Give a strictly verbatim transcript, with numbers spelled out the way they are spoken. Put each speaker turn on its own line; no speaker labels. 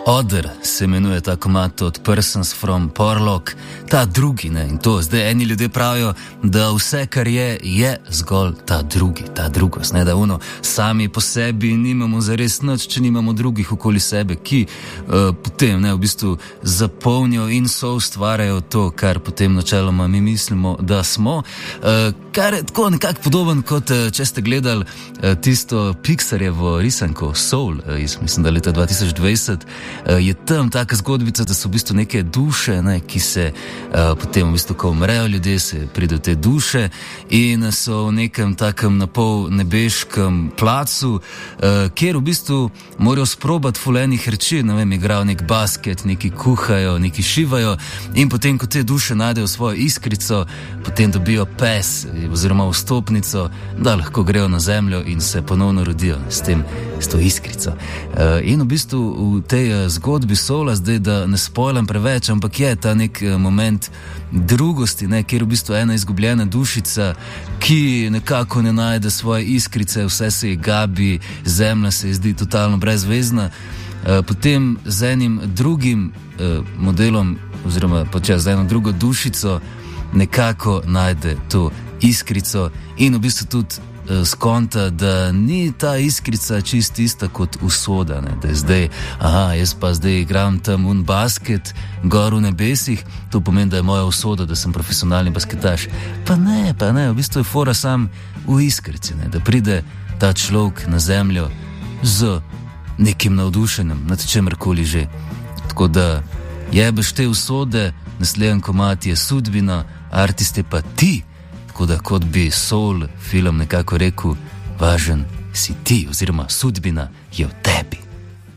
Oder se imenuje ta komad od Persons from Porlock, ta drugi, ne, in to zdaj eni ljudje pravijo, da vse, kar je, je zgolj ta drugi, ta drugost, ne, da ono, sami po sebi nimamo zares nič, če nimamo drugih okoli sebe, ki uh, potem, ne, v bistvu zapolnijo in so ustvarjajo to, kar potem načeloma mi mislimo, da smo, uh, kar je tako nekako podoben, kot uh, če ste gledali uh, tisto Pixarjevo risanko Soul, uh, iz, mislim, da leta dva tisoč dvajset, je tam taka zgodbica, da so v bistvu neke duše, ne, ki se uh, potem v bistvu, ko umrejo ljudje, se pridejo te duše in so v nekem takem napol nebeškem placu, uh, kjer v bistvu morajo sprobati fulenih reči, ne vem, igrajo nek basket, neki kuhajo, neki šivajo in potem, ko te duše najdejo svojo iskrico, potem dobijo pes oziroma vstopnico, da lahko grejo na zemljo in se ponovno rodijo s tem, s to iskrico. Uh, in v bistvu v tej zgodbi Soula, zdaj da ne spojlam preveč, ampak je ta nek moment drugosti, ne, kjer v bistvu ena izgubljena dušica, ki nekako ne najde svoje iskrice, vse se je gabi, zemlja se je zdi totalno brezvezna, potem z enim drugim modelom oziroma počas z eno drugo dušico nekako najde to iskrico in v bistvu tudi skonta, da ni ta iskrica čist ista kot usoda, ne? Da je zdaj, aha, jaz pa zdaj igram tam un basket gor v nebesih, to pomeni, da je moja usoda, da sem profesionalni basketaš. Pa ne, pa ne, v bistvu je fora sam v iskrici, ne? Da pride ta človek na zemljo z nekim navdušenjem, nad čemerkoli že. Tako da jebeš te usode, naslednji komad je Sudbina, artist je pa ti. Tako da, kot bi Soul film nekako rekel, važen si ti, oziroma sudbina je v tebi.